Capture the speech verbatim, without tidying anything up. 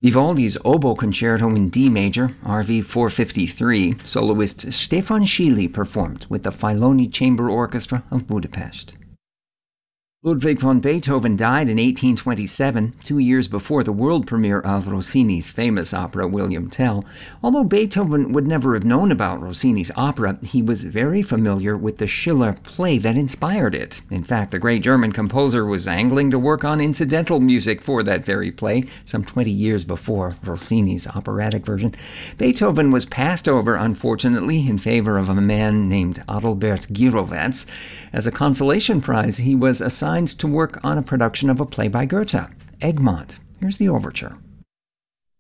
Vivaldi's Oboe Concerto in D major, R V four fifty-three, soloist Stefan Schily performed with the Filoni Chamber Orchestra of Budapest. Ludwig van Beethoven died in eighteen twenty-seven, two years before the world premiere of Rossini's famous opera William Tell. Although Beethoven would never have known about Rossini's opera, he was very familiar with the Schiller play that inspired it. In fact, the great German composer was angling to work on incidental music for that very play, some twenty years before Rossini's operatic version. Beethoven was passed over, unfortunately, in favor of a man named Adalbert Gyrowetz. As a consolation prize, he was assigned to work on a production of a play by Goethe, Egmont. Here's the overture.